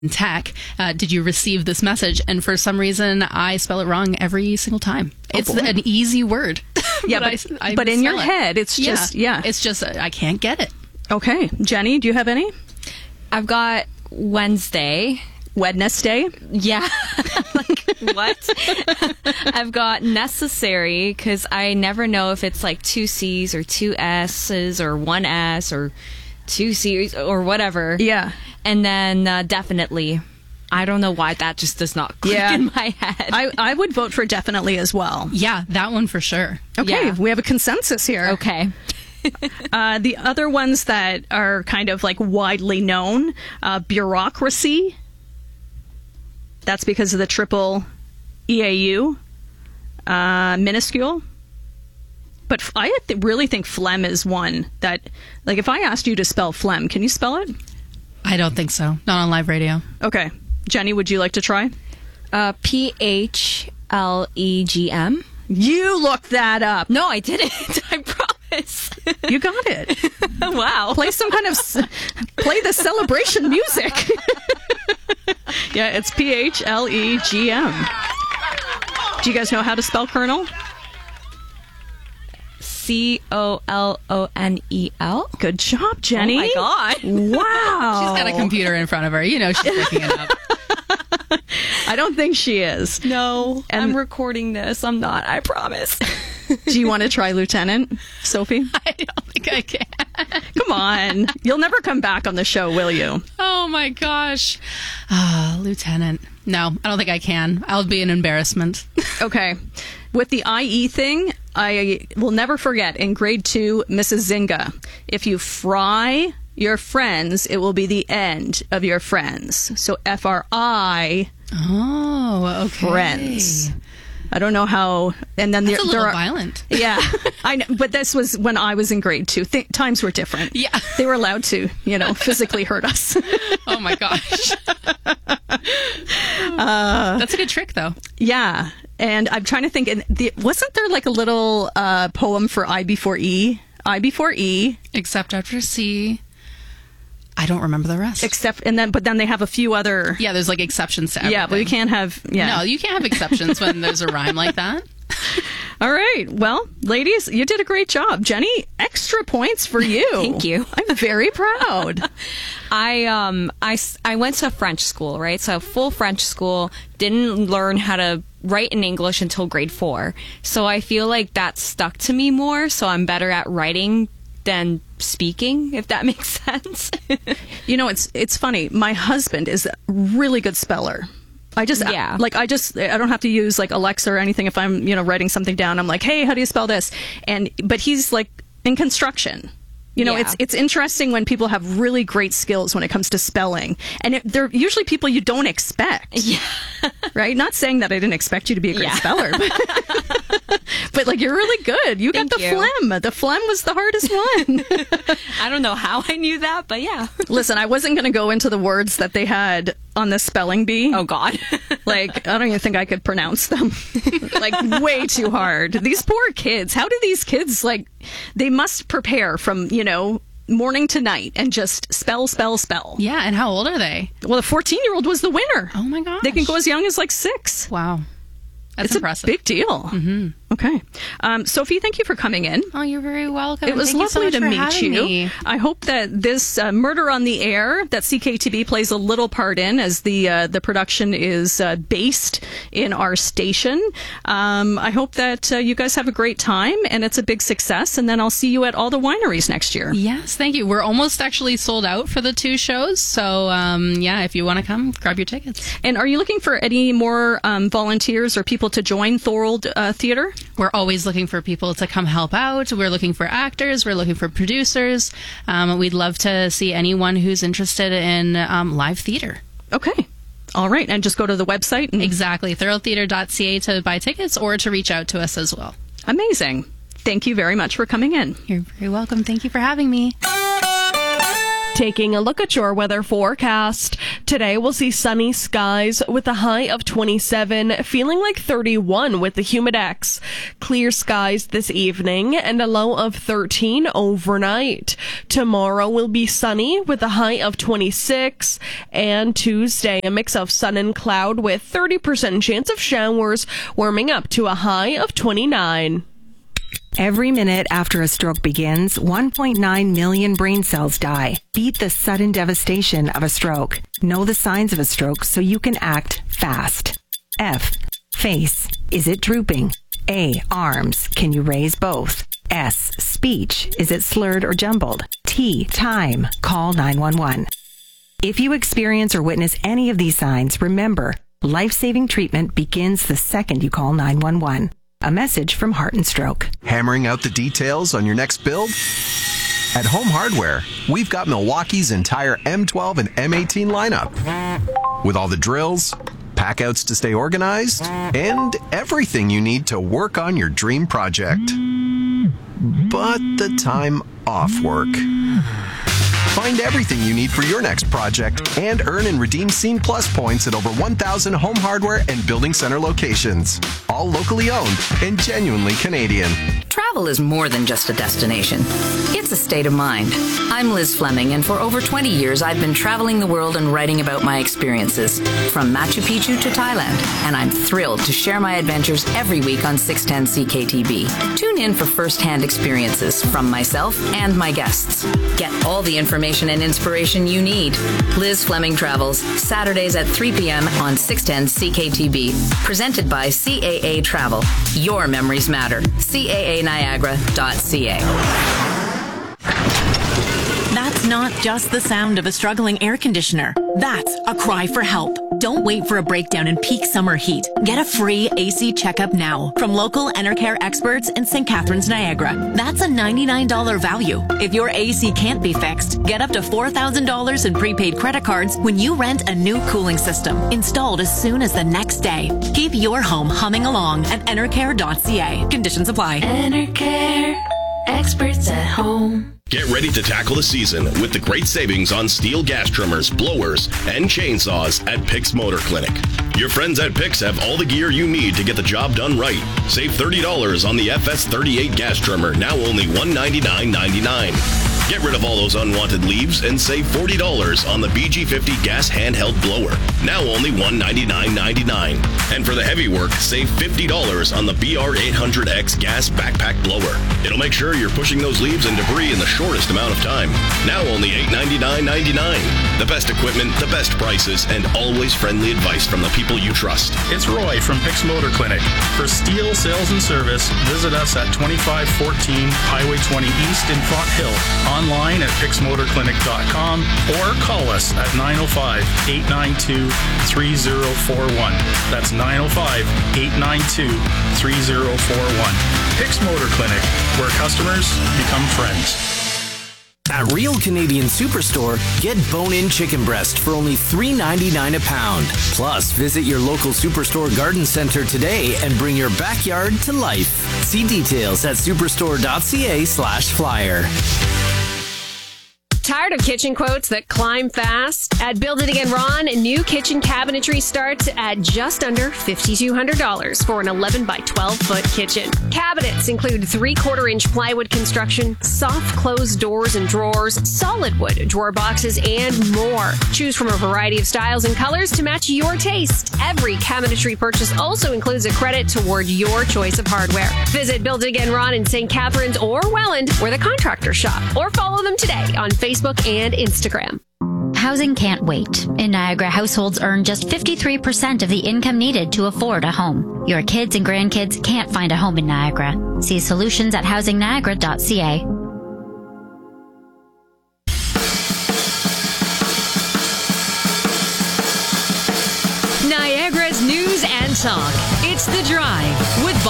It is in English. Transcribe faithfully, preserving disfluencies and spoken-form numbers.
tech, uh, did you receive this message? And for some reason, I spell it wrong every single time. Oh, it's boy. An easy word. Yeah, but, but, I, I but in your it. head, it's just, yeah. yeah. It's just, uh, I can't get it. Okay. Jenny, do you have any? I've got Wednesday. Wednesday? Yeah. Like, what? I've got necessary, because I never know if it's like two C's or two S's or one S or two C's or whatever. Yeah. And then uh, definitely. I don't know why that just does not click yeah. in my head. I, I would vote for definitely as well. Yeah, that one for sure. Okay, yeah. we have a consensus here. Okay. uh, the other ones that are kind of like widely known, uh, bureaucracy. That's because of the triple E A U. Uh, minuscule. But f- I th- really think phlegm is one that, like, if I asked you to spell phlegm, can you spell it? I don't think so. Not on live radio. Okay. Jenny, would you like to try? Uh, P H L E G M. You looked that up. No, I didn't. I promise. You got it. Wow. Play some kind of... C- play the celebration music. Yeah, it's P H L E G M. Do you guys know how to spell Colonel? C O L O N E L. Good job, Jenny. Oh, my God. Wow. She's got a computer in front of her. You know she's picking it up. I don't think she is. No, and I'm recording this. I'm not. I promise. Do you want to try Lieutenant, Sophie? I don't think I can. Come on. You'll never come back on the show, will you? Oh, my gosh. Ah, Lieutenant. No, I don't think I can. I'll be an embarrassment. Okay. With the I E thing, I will never forget in grade two, Missus Zinga. If you fry your friends, it will be the end of your friends. So F R I. Oh, okay. Friends. I don't know how. And then That's there, a little there are, violent. Yeah, I know. But this was when I was in grade two. Th- times were different. Yeah, they were allowed to, you know, physically hurt us. Oh my gosh. uh, That's a good trick, though. Yeah, and I'm trying to think. And the, wasn't there like a little uh, poem for I before E? I before E, except after C. I don't remember the rest. Except, and then, but then they have a few other. Yeah, there's like exceptions to everything. Yeah, but you can't have. Yeah, no, you can't have exceptions when there's a rhyme like that. All right. Well, ladies, you did a great job. Jenny, extra points for you. Thank you. I'm very proud. I um I, I went to French school, right? So full French school, didn't learn how to write in English until grade four. So I feel like that stuck to me more. So I'm better at writing than speaking, if that makes sense. You know, it's it's funny. My husband is a really good speller. I just, yeah. like, I just, I don't have to use, like, Alexa or anything if I'm, you know, writing something down. I'm like, hey, how do you spell this? And, but he's, like, in construction. You know, yeah. it's it's interesting when people have really great skills when it comes to spelling. And it, they're usually people you don't expect. Yeah. Right? Not saying that I didn't expect you to be a great yeah. speller. But, but, like, you're really good. You Thank got the you. phlegm. The phlegm was the hardest one. I don't know how I knew that, but yeah. Listen, I wasn't going to go into the words that they had on the spelling bee. Oh, God. Like, I don't even think I could pronounce them. Like, way too hard. These poor kids. How do these kids, like, they must prepare from, you know, morning to night and just spell, spell, spell. Yeah, and how old are they? Well, the fourteen-year-old was the winner. Oh, my gosh. They can go as young as, like, six. Wow. That's it's impressive. a big deal. Mm-hmm. Okay. Um, Sophie, thank you for coming in. Oh, you're very welcome. It was Thank lovely you so to much for meet you. Me. I hope that this uh, Murder on the Air that C K T B plays a little part in, as the uh, the production is uh, based in our station. Um, I hope that uh, you guys have a great time and it's a big success. And then I'll see you at all the wineries next year. Yes, thank you. We're almost actually sold out for the two shows. So, um, yeah, if you want to come, grab your tickets. And are you looking for any more um, volunteers or people to join Thorold uh, Theatre? We're always looking for people to come help out. We're looking for actors. We're looking for producers. Um, we'd love to see anyone who's interested in um, live theater. Okay. All right. And just go to the website. And... Exactly. thorold theatre dot c a to buy tickets or to reach out to us as well. Amazing. Thank you very much for coming in. You're very welcome. Thank you for having me. Taking a look at your weather forecast. Today we'll see sunny skies with a high of twenty-seven, feeling like thirty-one with the humidex. Clear skies this evening and a low of thirteen overnight. Tomorrow will be sunny with a high of twenty-six, and Tuesday a mix of sun and cloud with thirty percent chance of showers, warming up to a high of twenty-nine. Every minute after a stroke begins, one point nine million brain cells die. Beat the sudden devastation of a stroke. Know the signs of a stroke so you can act fast. F. Face. Is it drooping? A. Arms. Can you raise both? S. Speech. Is it slurred or jumbled? T. Time. Call nine one one. If you experience or witness any of these signs, remember, life-saving treatment begins the second you call nine one one. A message from Heart and Stroke. Hammering out the details on your next build? At Home Hardware, we've got Milwaukee's entire M twelve and M eighteen lineup. With all the drills, packouts to stay organized, and everything you need to work on your dream project. But the time off work. Find everything you need for your next project and earn and redeem Scene Plus points at over one thousand Home Hardware and Building Center locations. All locally owned and genuinely Canadian. Travel is more than just a destination. It's a state of mind. I'm Liz Fleming, and for over twenty years, I've been traveling the world and writing about my experiences, from Machu Picchu to Thailand, and I'm thrilled to share my adventures every week on six ten C K T B. Tune in for first-hand experiences from myself and my guests. Get all the information and inspiration you need. Liz Fleming Travels, Saturdays at three p.m. on six ten C K T B. Presented by C A A Travel. Your memories matter. C A A Niagara dot C A. That's not just the sound of a struggling air conditioner. That's a cry for help. Don't wait for a breakdown in peak summer heat. Get a free A C checkup now from local Enercare experts in Saint Catharines, Niagara. That's a ninety-nine dollars value. If your A C can't be fixed, get up to four thousand dollars in prepaid credit cards when you rent a new cooling system, installed as soon as the next day. Keep your home humming along at Enercare dot C A. Conditions apply. Enercare, experts at home. Get ready to tackle the season with the great savings on steel gas trimmers, blowers, and chainsaws at Pix Motor Clinic. Your friends at Pix have all the gear you need to get the job done right. Save thirty dollars on the F S thirty-eight gas trimmer, now only one hundred ninety-nine dollars and ninety-nine cents. Get rid of all those unwanted leaves and save forty dollars on the B G fifty gas handheld blower, now only one hundred ninety-nine dollars and ninety-nine cents. And for the heavy work, save fifty dollars on the B R eight hundred X gas backpack blower. It'll make sure you're pushing those leaves and debris in the shortest amount of time. Now only eight hundred ninety-nine dollars and ninety-nine cents. The best equipment, the best prices, and always friendly advice from the people you trust. It's Roy from Pix Motor Clinic. For steel sales and service, visit us at twenty-five fourteen Highway twenty East in Font Hill, online at pix motor clinic dot com, or call us at nine oh five, eight nine two, three oh four one. That's nine oh five, eight nine two, three oh four one. Pix Motor Clinic, where customers become friends. At Real Canadian Superstore, get bone-in chicken breast for only three ninety-nine a pound. Plus, visit your local Superstore garden center today and bring your backyard to life. See details at superstore dot c a slash flyer. Tired of kitchen quotes that climb fast? At Build It Again Ron, new kitchen cabinetry starts at just under five thousand two hundred dollars for an eleven by twelve foot kitchen. Cabinets include three-quarter inch plywood construction, soft closed doors and drawers, solid wood drawer boxes, and more. Choose from a variety of styles and colors to match your taste. Every cabinetry purchase also includes a credit toward your choice of hardware. Visit Build It Again Ron in Saint Catharines or Welland, where the contractors shop, or follow them today on Facebook and Instagram. Housing can't wait. In Niagara, households earn just fifty-three percent of the income needed to afford a home. Your kids and grandkids can't find a home in Niagara. See solutions at housing niagara dot c a. Niagara's news and talk. It's The Drive with Bob